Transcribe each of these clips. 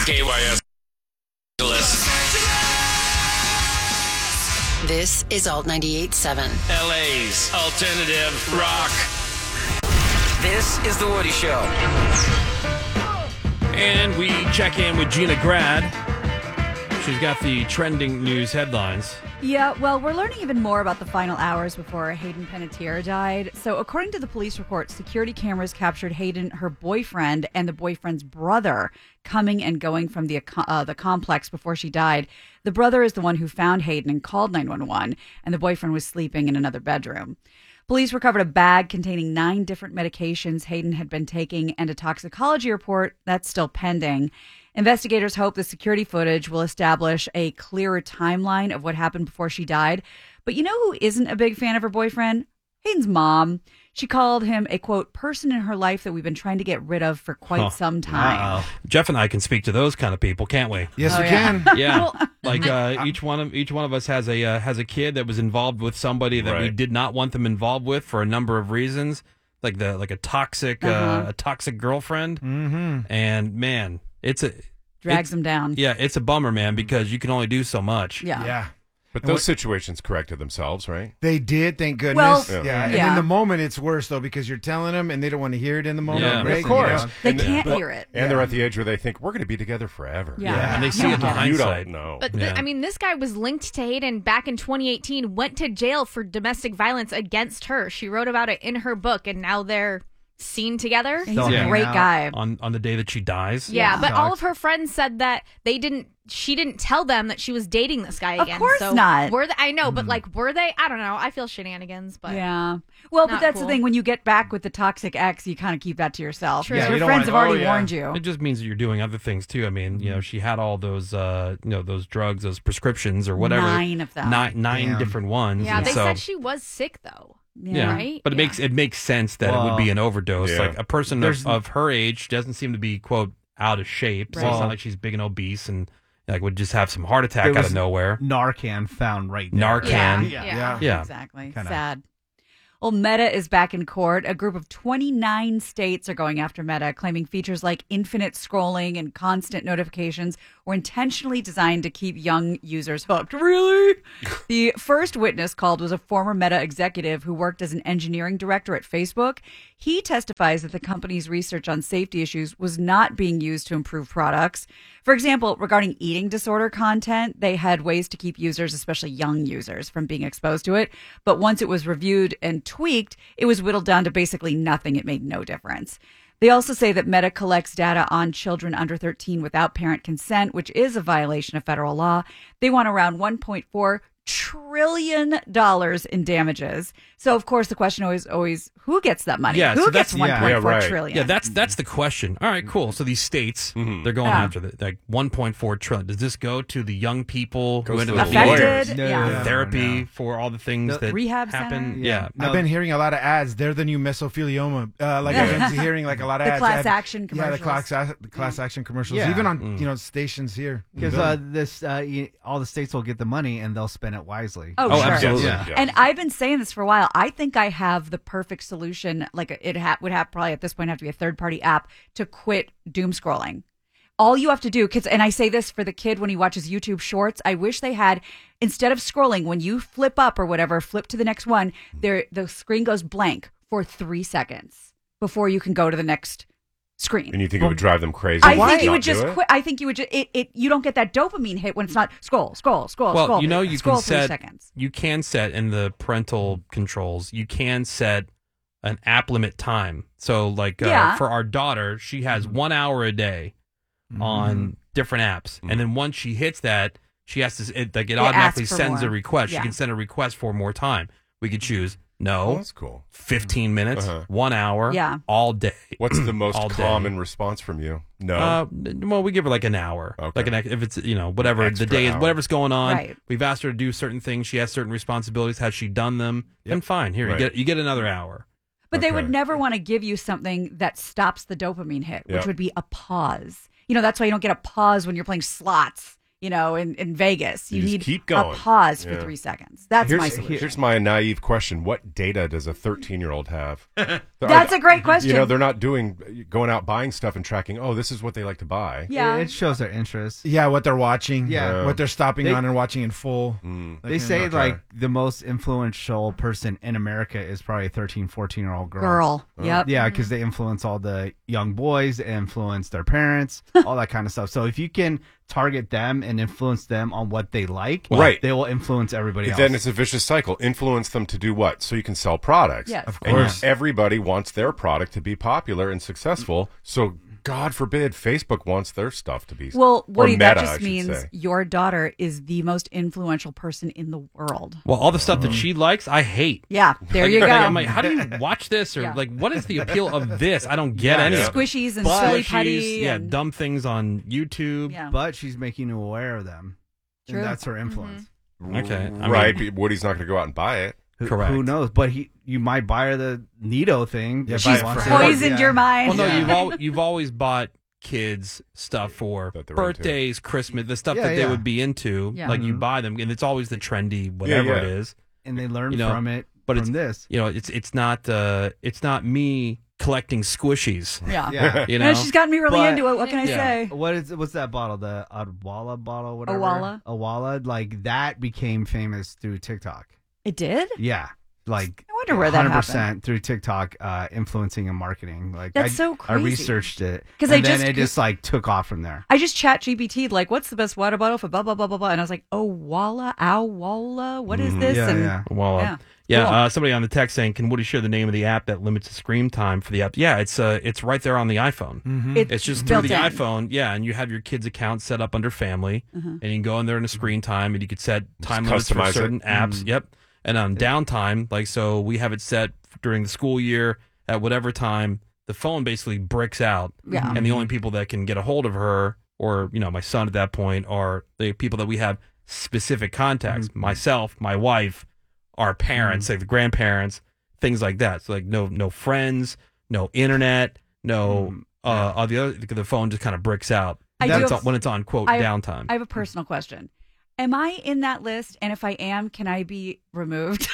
KYS. This is Alt 98.7. LA's alternative rock. This is The Woody Show. And we check in with Gina Grad. She's got the trending news headlines. Yeah, well, we're learning even more about the final hours before Hayden Panettiere died. So according to the police report, security cameras captured Hayden, her boyfriend, and the boyfriend's brother coming and going from the complex before she died. The brother is the one who found Hayden and called 911, and the boyfriend was sleeping in another bedroom. Police recovered a bag containing 9 different medications Hayden had been taking and a toxicology report that's still pending. Investigators hope the security footage will establish a clearer timeline of what happened before she died. But you know who isn't a big fan of her boyfriend? Hayden's mom. She called him a, quote, person in her life that we've been trying to get rid of for quite some time. Wow. Jeff and I can speak to those kind of people, can't we? Yes, we can. Yeah, like each one of us has a kid that was involved with somebody that we did not want them involved with for a number of reasons, like a toxic girlfriend. Mm-hmm. And man, drags them down. Yeah, it's a bummer, man, because you can only do so much. Yeah. But those situations corrected themselves, right? They did, thank goodness. Well, And in the moment, it's worse, though, because you're telling them, and they don't want to hear it in the moment. Yeah, right? of course. They can't hear it. And they're at the age where they think, we're going to be together forever. Yeah. And they see it in hindsight. You don't know. But this guy was linked to Hayden back in 2018, went to jail for domestic violence against her. She wrote about it in her book, and now they're seen together. He's a great guy. On the day that she dies. Yeah, but all of her friends said that she didn't tell them that she was dating this guy again. Of course not. I know, but were they? I don't know. I feel shenanigans, but yeah. Well, but not that's cool. the thing. When you get back with the toxic ex, you kind of keep that to yourself. True. Your you don't friends want- have already oh, yeah. warned you. It just means that you're doing other things too. I mean, she had all those, those drugs, those prescriptions or whatever. 9 of them. Nine different ones. yeah, and they so, said she was sick though. Yeah, Right? but it makes sense that it would be an overdose. Yeah. Like a person of her age doesn't seem to be, quote, out of shape. So it's not like she's big and obese and would just have some heart attack out of nowhere. Narcan found right there. Narcan. Yeah. Exactly. Kinda. Sad. Well, Meta is back in court. A group of 29 states are going after Meta, claiming features like infinite scrolling and constant notifications were intentionally designed to keep young users hooked. Really? The first witness called was a former Meta executive who worked as an engineering director at Facebook. He testifies that the company's research on safety issues was not being used to improve products. For example, regarding eating disorder content, they had ways to keep users, especially young users, from being exposed to it. But once it was reviewed and tweaked, it was whittled down to basically nothing. It made no difference. They also say that Meta collects data on children under 13 without parent consent, which is a violation of federal law. They want around $1.4 trillion in damages. So, of course, the question always who gets that money? Yeah, who so gets that's- 1.4 trillion? Yeah, that's the question. All right, cool. So these states, they're going after like 1.4 trillion. Does this go to the young people who ended up affected? No, Yeah. no, therapy no. for all the things that rehab happen? center? Yeah. No. I've been hearing a lot of ads. They're the new mesothelioma. I've been hearing like a lot of The ads. class action Yeah, the commercials. class action commercials. Yeah. Even on stations here. Because all the states will get the money and they'll spend it wisely. Oh, Oh, sure. absolutely. Yeah. And I've been saying this for a while. I think I have the perfect solution. Like would have probably at this point have to be a third-party app to quit doom scrolling. All you have to do, kids, and I say this for the kid when he watches YouTube Shorts. I wish they had, instead of scrolling, when you flip up or whatever, flip to the next one. The screen goes blank for 3 seconds before you can go to the next screen. And you think it would drive them crazy? I to think you not would do just it? quit. I think you would just you don't get that dopamine hit when it's not scroll. Well, scroll. you scroll can 3 set seconds. you can set in the parental controls. You can set an app limit time. So, like for our daughter, she has 1 hour a day on different apps, and then once she hits that, she has to it automatically asks for sends a more. request. Yeah. She can send a request for more time. We could choose Oh, no, that's cool. 15 minutes, Uh-huh. 1 hour, Yeah. all day. What's the most All day. common response from you? No. Well, we give her like an hour. Okay. Like if it's whatever Extra the day is, hour. whatever's going on. Right. We've asked her to do certain things. She has certain responsibilities. Has she done them? Then fine. Here Right. you get another hour. But they Okay. would never want to give you something that stops the dopamine hit, which Yeah. would be a pause. That's why you don't get a pause when you're playing slots. in Vegas. You just need keep going. a pause for Yeah. 3 seconds. That's my solution. Here's my naive question. What data does a 13-year-old have? That's a great question. They're not going out buying stuff and tracking, this is what they like to buy. Yeah. It shows their interest. Yeah, what they're watching. Yeah. What they're stopping on and watching in full. They say like the most influential person in America is probably a 13, 14-year-old girl. Yep. Yeah, because they influence all the young boys, they influence their parents, all that kind of stuff. So if you can target them and influence them on what they like, right, they will influence everybody else. Then it's a vicious cycle. Influence them to do what? So you can sell products. Yes. Of course. And everybody wants their product to be popular and successful. So God forbid Facebook wants their stuff to be. Well, Woody, or that Meta, just I should means say. your daughter is the most influential person in the world. Well, all the stuff that she likes, I hate. Yeah, there you go. I'm like, how do you watch this? Or what is the appeal of this? I don't get any of it. Squishies and silly putty. Yeah, and... dumb things on YouTube. Yeah. But she's making you aware of them. True. And that's her influence. Okay. Right. Woody's not going to go out and buy it. Correct. Who knows? But you might buy her the Nido thing. Yeah, if buy she it wants for it. her. Poisoned your mind. Well, no, you've always bought kids stuff for That they're birthdays, Christmas, the stuff Yeah, that they yeah. would be into. Yeah. Like you buy them, and it's always the trendy whatever Yeah, it yeah. is. And they learn You know, from it. but from this. It's not me collecting squishies. Yeah. Yeah. You know, She's gotten me really But- into it. What can I Yeah. say? What's that bottle? The Adwala bottle, whatever. Awala? Like that became famous through TikTok. It did? Yeah. Like I wonder where that 100% happened. through TikTok, influencing and marketing. Like That's so I crazy. researched it 'Cause and I then just- it just like took off from there. I just chat GBT like, what's the best water bottle for blah, blah, blah, blah, blah. And I was like, Awala? What is this? Yeah, and yeah. Well, yeah. Cool. Somebody on the text saying, "Can Woody share the name of the app that limits the screen time for the app?" Yeah, it's right there on the iPhone. It's just through built the in. iPhone. Yeah, and you have your kid's account set up under Family, and you can go in there in a screen time, and you could set time limits for customize it. certain apps. Yep, and downtime. Like so, we have it set during the school year at whatever time. The phone basically bricks out, Yeah. and the only people that can get a hold of her, or my son at that point, are the people that we have specific contacts. Myself, my wife, our parents, like the grandparents, things like that. So like no friends, no internet, no the phone just kind of bricks out when it's on quote downtime. I have a personal question. Am I in that list? And if I am, can I be removed?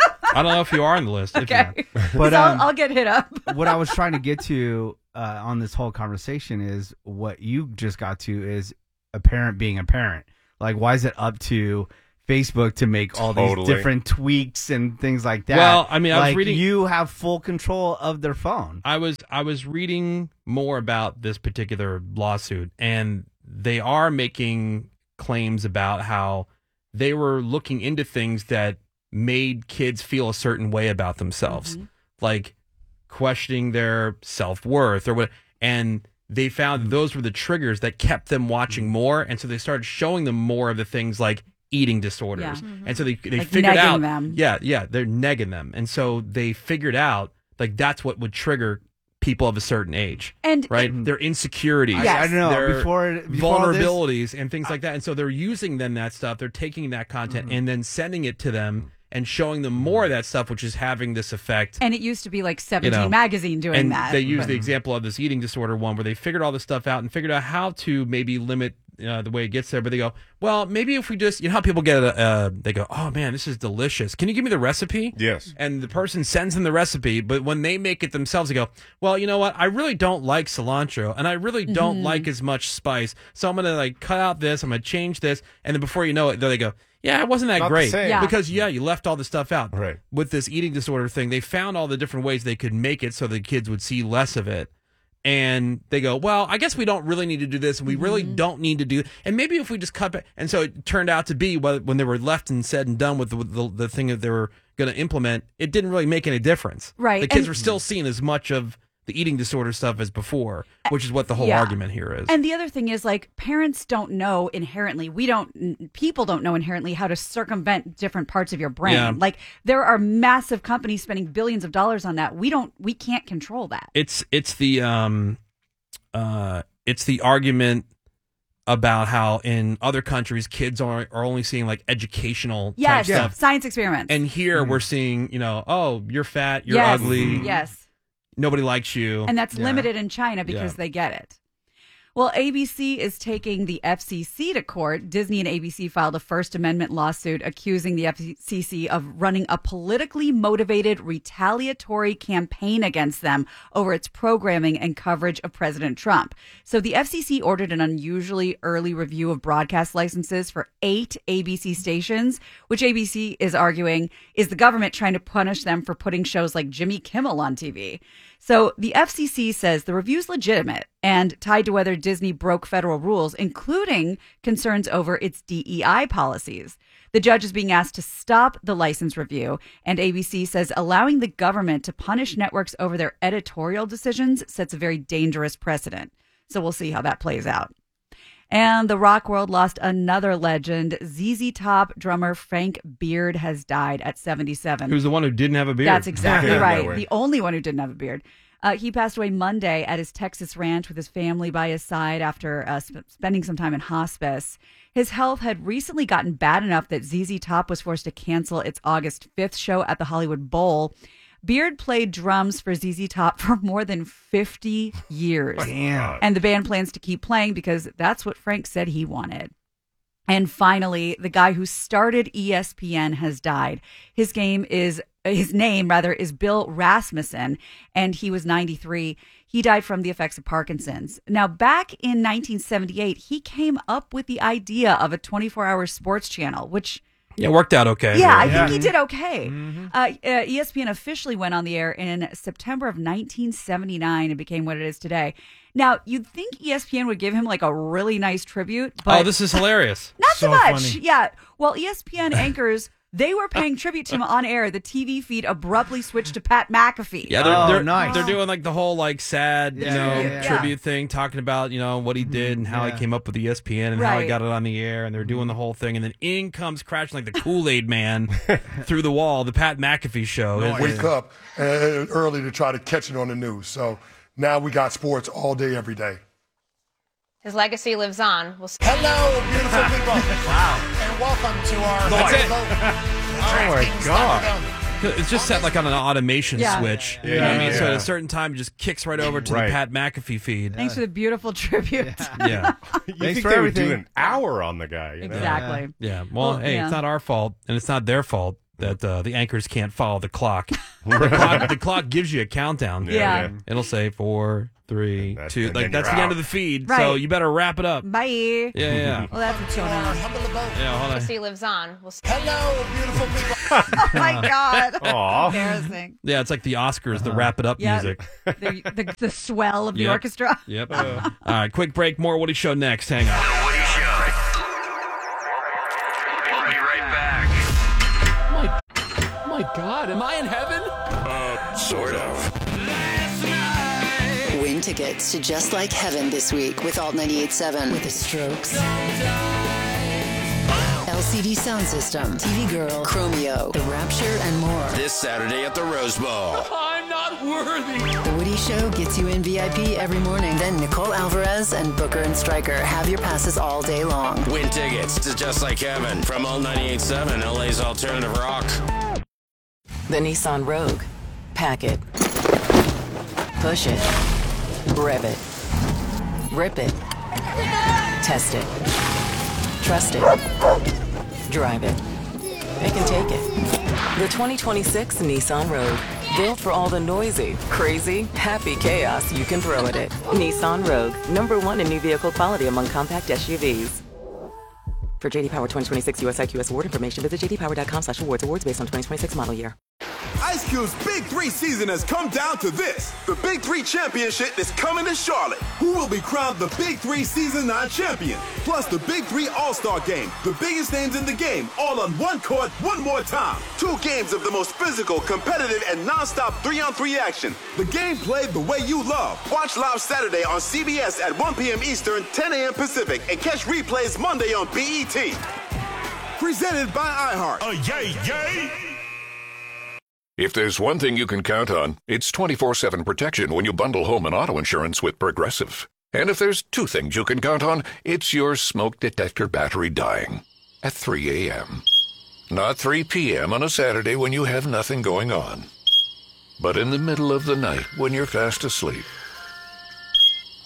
I don't know if you are on the list. Okay. But I'll get hit up. what I was trying to get to on this whole conversation is what you just got to is a parent being a parent. Like, why is it up to Facebook to make all these different tweaks and things like that? Well, I mean, I was reading. You have full control of their phone. I was reading more about this particular lawsuit, and they are making claims about how they were looking into things that made kids feel a certain way about themselves, like questioning their self-worth or what, and they found those were the triggers that kept them watching more, and so they started showing them more of the things like eating disorders. Yeah. And so they Like figured negging out them. yeah they're negging them, and so they figured out like that's what would trigger people of a certain age, And right? Their insecurities, Yes. I don't know. their Before vulnerabilities and things like that. And so they're using then that stuff, they're taking that content and then sending it to them and showing them more of that stuff, which is having this effect. And it used to be like 17 magazine doing And that. they use the example of this eating disorder one where they figured all this stuff out and figured out how to maybe limit the way it gets there. But they go, well, maybe if we just, how people get they go, oh man, this is delicious. Can you give me the recipe? Yes. And the person sends them the recipe, but when they make it themselves, they go, well, you know what? I really don't like cilantro and I really don't like as much spice. So I'm going to cut out this. I'm going to change this. And then before you know it, they go, yeah, it wasn't that Not the great. same. Yeah. Because, you left all the stuff out. Right. With this eating disorder thing, they found all the different ways they could make it so the kids would see less of it. And they go, well, I guess we don't really need to do this. And we really don't need to do. And maybe if we just cut back. And so it turned out to be when they were left and said and done with the thing that they were going to implement, it didn't really make any difference. Right. The kids And- were still seeing as much of the eating disorder stuff as before, which is what the whole Yeah. argument here is. And the other thing is, parents don't know inherently. People don't know inherently how to circumvent different parts of your brain. Yeah. There are massive companies spending billions of dollars on that. We can't control that. It's the argument about how in other countries kids are only seeing educational type Yes, stuff. science experiments. And here we're seeing, oh, you're fat, you're Yes, ugly, Yes. nobody likes you. And that's limited in China because Yeah. they get it. Well, ABC is taking the FCC to court. Disney and ABC filed a First Amendment lawsuit accusing the FCC of running a politically motivated retaliatory campaign against them over its programming and coverage of President Trump. So the FCC ordered an unusually early review of broadcast licenses for 8 ABC stations, which ABC is arguing is the government trying to punish them for putting shows like Jimmy Kimmel on TV. So the FCC says the review's legitimate and tied to whether Disney broke federal rules, including concerns over its DEI policies. The judge is being asked to stop the license review, and ABC says allowing the government to punish networks over their editorial decisions sets a very dangerous precedent. So we'll see how that plays out. And the rock world lost another legend. ZZ Top drummer Frank Beard has died at 77. Who's the one who didn't have a beard? That's exactly right. The only one who didn't have a beard. He passed away Monday at his Texas ranch with his family by his side after spending some time in hospice. His health had recently gotten bad enough that ZZ Top was forced to cancel its August 5th show at the Hollywood Bowl. Beard played drums for ZZ Top for more than 50 years. Damn. And the band plans to keep playing because that's what Frank said he wanted. And finally, the guy who started ESPN has died. His name is Bill Rasmussen, and he was 93. He died from the effects of Parkinson's. Now, back in 1978, he came up with the idea of a 24-hour sports channel, which... Yeah, worked out okay. Yeah, I think he did okay. ESPN officially went on the air in September of 1979 and became what it is today. Now, you'd think ESPN would give him like a really nice tribute, but... Oh, this is hilarious. Not so much. Funny. Yeah. Well, ESPN anchors... They were paying tribute to him on air. The TV feed abruptly switched to Pat McAfee. Yeah, they're nice. They're doing like the whole like sad, Yeah. tribute thing, talking about what he did and how he came up with ESPN and how he Right. got it on the air, and they're doing the whole thing, and then in comes crashing like the Kool-Aid Man through the wall, the Pat McAfee show. Wake up early to try to catch it on the news. So now we got sports all day, every day. His legacy lives on. Hello, beautiful people. Wow. And welcome to our... That's it. Oh, my God. It's just set like on an automation switch. You know what I mean? Yeah. So at a certain time, it just kicks right over to the Pat McAfee feed. Thanks for the beautiful tribute. Yeah. You Thanks think for they would do everything. an hour on the guy? You know? Exactly. Yeah. Well, hey, yeah. it's not our fault, and it's not their fault that the anchors can't follow the clock. The clock gives you a countdown. Yeah. It'll say 4, 3, That's- 2. and Like then that's you're the out. end of the feed. So Right. you better wrap it up. Bye. Yeah. Well, that's what's going on. Yeah. Hold on. Legacy lives on. Hello, beautiful people. Oh, my God. Aw. Embarrassing. Yeah, it's like the Oscars, the wrap it up Yeah. music. The swell of the Yep. orchestra. Yep. All right, quick break. More Woody Show next. Hang on. The Woody Show. We'll be right back. My God, am I in heaven? Sort of. Win tickets to Just Like Heaven this week with Alt 98.7 with the Strokes. LCD Sound System, TV Girl, Chromeo, The Rapture, and more. This Saturday at the Rose Bowl. I'm not worthy. The Woody Show gets you in VIP every morning. Then Nicole Alvarez and Booker and Stryker have your passes all day long. Win tickets to Just Like Heaven from All 98.7, LA's alternative rock. The Nissan Rogue. Pack it. Push it. Rev it. Rip it. Test it. Trust it. Drive it. It can take it. The 2026 Nissan Rogue. Built for all the noisy, crazy, happy chaos you can throw at it. Nissan Rogue. #1 in new vehicle quality among compact SUVs. For JD Power 2026 US IQS award information, visit jdpower.com/awards. Awards based on 2026 model year. Ice Cube's Big 3 season has come down to this. The Big 3 Championship is coming to Charlotte. Who will be crowned the Big 3 Season 9 champion? Plus the Big 3 All-Star Game. The biggest names in the game, all on one court, one more time. 2 games of the most physical, competitive, and non-stop 3-on-3 action. The game played the way you love. Watch live Saturday on CBS at 1 p.m. Eastern, 10 a.m. Pacific, and catch replays Monday on BET. Presented by iHeart. Yay, yay! If there's one thing you can count on, it's 24/7 protection when you bundle home and auto insurance with Progressive. And if there's 2 things you can count on, it's your smoke detector battery dying at 3 a.m. Not 3 p.m. on a Saturday when you have nothing going on, but in the middle of the night when you're fast asleep. Oh,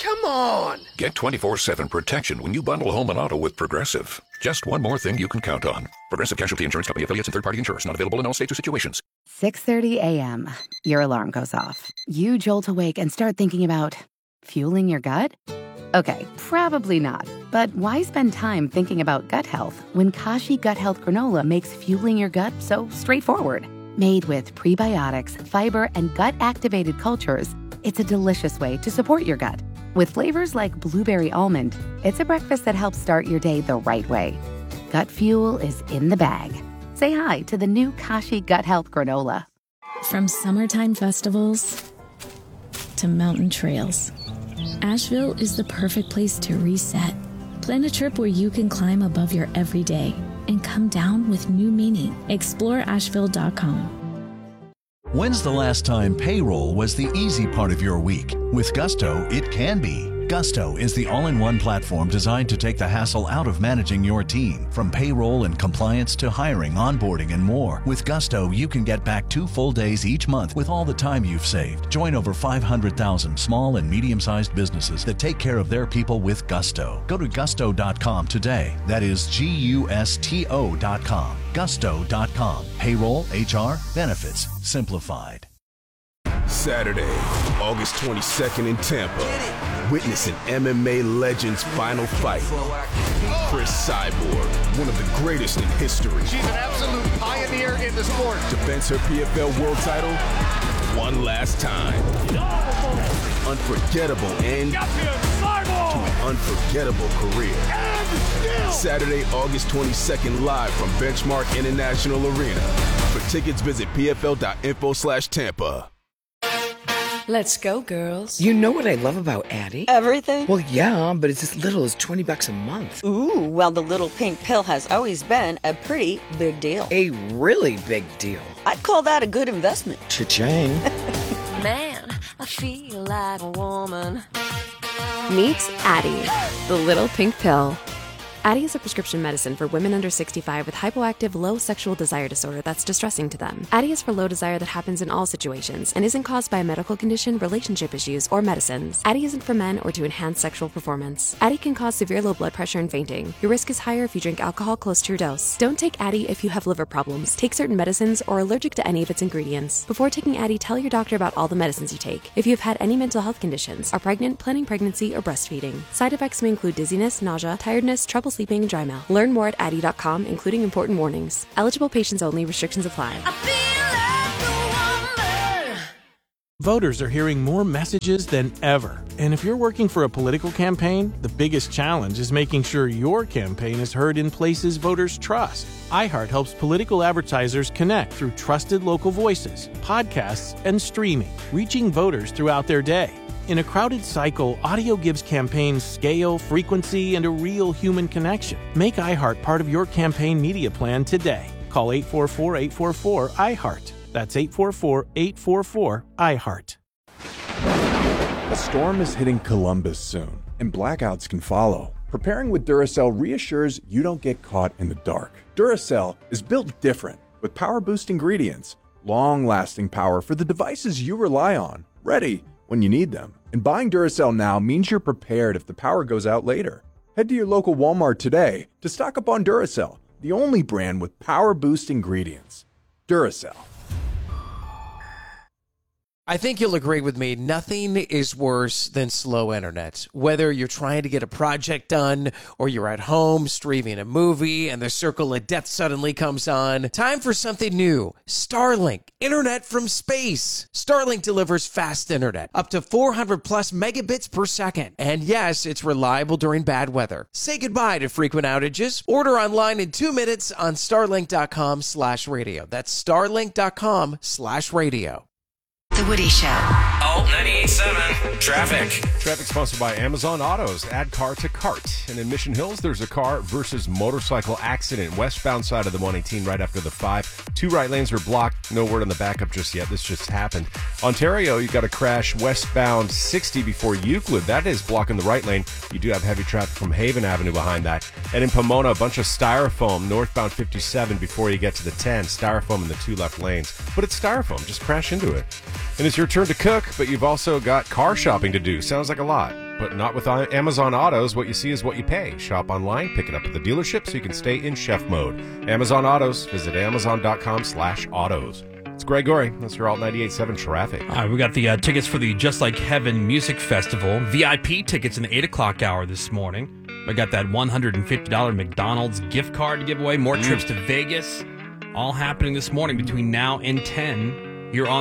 come on! Get 24/7 protection when you bundle home and auto with Progressive. Just one more thing you can count on. Progressive Casualty Insurance Company, affiliates, and third-party insurers. Not available in all states or situations. 6:30 a.m. Your alarm goes off. You jolt awake and start thinking about fueling your gut? Okay, probably not. But why spend time thinking about gut health when Kashi Gut Health Granola makes fueling your gut so straightforward? Made with prebiotics, fiber, and gut-activated cultures, it's a delicious way to support your gut. With flavors like blueberry almond, it's a breakfast that helps start your day the right way. Gut fuel is in the bag. Say hi to the new Kashi Gut Health Granola. From summertime festivals to mountain trails, Asheville is the perfect place to reset. Plan a trip where you can climb above your everyday and come down with new meaning. Explore Asheville.com. When's the last time payroll was the easy part of your week? With Gusto, it can be. Gusto is the all-in-one platform designed to take the hassle out of managing your team. From payroll and compliance to hiring, onboarding, and more. With Gusto, you can get back 2 full days each month with all the time you've saved. Join over 500,000 small and medium-sized businesses that take care of their people with Gusto. Go to gusto.com today. That is Gusto.com. Gusto.com. Payroll, HR, benefits, simplified. Saturday, August 22nd in Tampa. Witness an MMA legend's final fight. Chris Cyborg, one of the greatest in history. She's an absolute pioneer in the sport. Defends her PFL world title one last time. Unforgettable end to an unforgettable career. Saturday, August 22nd, live from Benchmark International Arena. For tickets, visit pfl.info/Tampa. Let's go, girls. You know what I love about Addie? Everything? Well, yeah, but it's as little as $20 a month. Ooh, well, the little pink pill has always been a pretty big deal. A really big deal. I'd call that a good investment. Cha-ching. Man, I feel like a woman. Meet Addie, the little pink pill. Addie is a prescription medicine for women under 65 with hypoactive low sexual desire disorder that's distressing to them. Addie is for low desire that happens in all situations and isn't caused by a medical condition, relationship issues, or medicines. Addie isn't for men or to enhance sexual performance. Addie can cause severe low blood pressure and fainting. Your risk is higher if you drink alcohol close to your dose. Don't take Addie if you have liver problems, take certain medicines, or are allergic to any of its ingredients. Before taking Addie, tell your doctor about all the medicines you take. If you have had any mental health conditions, are pregnant, planning pregnancy, or breastfeeding. Side effects may include dizziness, nausea, tiredness, trouble sleeping, and dry mouth. Learn more at Addie.com, including important warnings. Eligible patients only. Restrictions apply. Voters are hearing more messages than ever. And if you're working for a political campaign, the biggest challenge is making sure your campaign is heard in places voters trust. iHeart helps political advertisers connect through trusted local voices, podcasts, and streaming, reaching voters throughout their day. In a crowded cycle, audio gives campaigns scale, frequency, and a real human connection. Make iHeart part of your campaign media plan today. Call 844-844-iHeart. That's 844-844-iHeart. A storm is hitting Columbus soon, and blackouts can follow. Preparing with Duracell reassures you don't get caught in the dark. Duracell is built different, with power-boost ingredients, long-lasting power for the devices you rely on, ready when you need them. And buying Duracell now means you're prepared if the power goes out later. Head to your local Walmart today to stock up on Duracell, the only brand with power boost ingredients. Duracell. I think you'll agree with me, nothing is worse than slow internet. Whether you're trying to get a project done or you're at home streaming a movie and the circle of death suddenly comes on, time for something new. Starlink, internet from space. Starlink delivers fast internet, up to 400 plus megabits per second. And yes, it's reliable during bad weather. Say goodbye to frequent outages. Order online in 2 minutes on starlink.com/radio. That's starlink.com/radio. The Woody Show. Alt 98.7. Traffic. Traffic sponsored by Amazon Autos. Add car to cart. And in Mission Hills, there's a car versus motorcycle accident. Westbound side of the 118 right after the 5. 2 right lanes are blocked. No word on the backup just yet. This just happened. Ontario, you got a crash westbound 60 before Euclid. That is blocking the right lane. You do have heavy traffic from Haven Avenue behind that. And in Pomona, a bunch of styrofoam northbound 57 before you get to the 10. Styrofoam in the 2 left lanes. But it's styrofoam. Just crash into it. And it's your turn to cook, but you've also got car shopping to do. Sounds like a lot. But not with Amazon Autos. What you see is what you pay. Shop online, pick it up at the dealership so you can stay in chef mode. Amazon Autos. Visit amazon.com/autos. It's Greg Gorey. That's your Alt 98.7 traffic. All right, we got the tickets for the Just Like Heaven Music Festival. VIP tickets in the 8 o'clock hour this morning. We got that $150 McDonald's gift card to give away. More trips to Vegas. All happening this morning between now and 10 here on